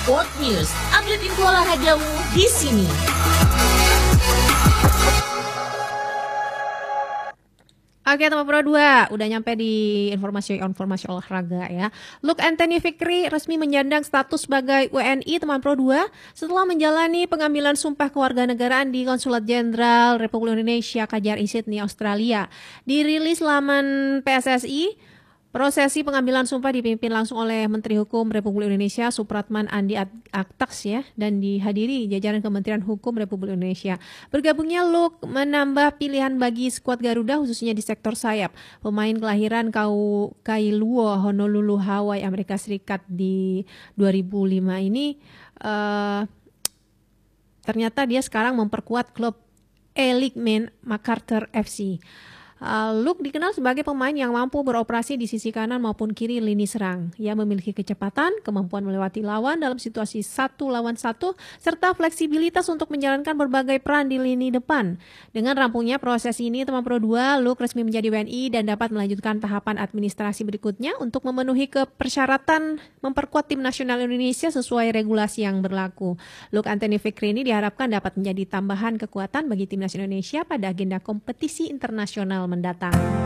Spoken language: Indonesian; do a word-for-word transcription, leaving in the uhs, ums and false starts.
Sport News, update info olahragamu di sini. Oke, teman Pro dua, udah nyampe di informasi informasi olahraga ya. Luke Anthony Fikri resmi menyandang status sebagai W N I teman Pro dua setelah menjalani pengambilan sumpah kewarganegaraan di Konsulat Jenderal Republik Indonesia K J R I Sydney, Australia. Dirilis laman P S S I, prosesi pengambilan sumpah dipimpin langsung oleh Menteri Hukum Republik Indonesia Supratman Andi Aktas ya, dan dihadiri jajaran Kementerian Hukum Republik Indonesia. Bergabungnya Luke menambah pilihan bagi skuad Garuda khususnya di sektor sayap. Pemain kelahiran Kau Kailua, Honolulu, Hawaii, Amerika Serikat di dua ribu lima ini uh, ternyata dia sekarang memperkuat klub A-League Man MacArthur F C. Uh, Luke dikenal sebagai pemain yang mampu beroperasi di sisi kanan maupun kiri lini serang. Ia memiliki kecepatan, kemampuan melewati lawan dalam situasi satu lawan satu, serta fleksibilitas untuk menjalankan berbagai peran di lini depan. Dengan rampungnya proses ini, teman Pro dua, Luke resmi menjadi W N I dan dapat melanjutkan tahapan administrasi berikutnya untuk memenuhi kepersyaratan memperkuat tim nasional Indonesia sesuai regulasi yang berlaku. Luke Anthony Fikri ini diharapkan dapat menjadi tambahan kekuatan bagi timnas Indonesia pada agenda kompetisi internasional mendatang.